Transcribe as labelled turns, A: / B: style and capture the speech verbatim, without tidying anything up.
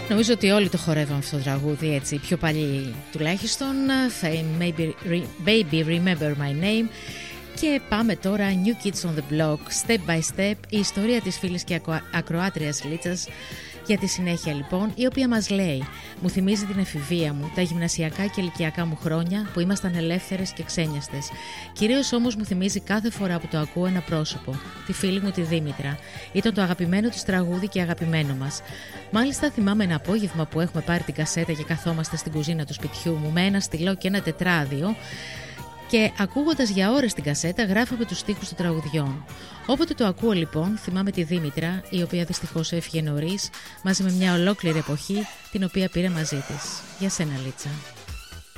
A: Νομίζω ότι όλοι το χορεύαμε αυτό το τραγούδι, έτσι, πιο παλιοί τουλάχιστον. Fame, maybe, Baby Remember My Name. Και πάμε τώρα, New Kids on the Block, Step by Step, η ιστορία της φίλης και ακροάτριας Λίτσας για τη συνέχεια λοιπόν, η οποία μας λέει: μου θυμίζει την εφηβεία μου, τα γυμνασιακά και ηλικιακά μου χρόνια που ήμασταν ελεύθερες και ξένιαστες. Κυρίως όμως μου θυμίζει κάθε φορά που το ακούω ένα πρόσωπο, τη φίλη μου τη Δήμητρα. Ήταν το αγαπημένο της τραγούδι και αγαπημένο μας. Μάλιστα θυμάμαι ένα απόγευμα που έχουμε πάρει την κασέτα και καθόμαστε στην κουζίνα του σπιτιού μου με ένα στυλό και ένα τετράδιο. Και ακούγοντας για ώρες την κασέτα, γράφαμε τους στίχους των τραγουδιών. Όποτε το ακούω λοιπόν, θυμάμαι τη Δήμητρα, η οποία δυστυχώς έφυγε νωρίς, μαζί με μια ολόκληρη εποχή, την οποία πήρε μαζί της. Για σένα, Λίτσα.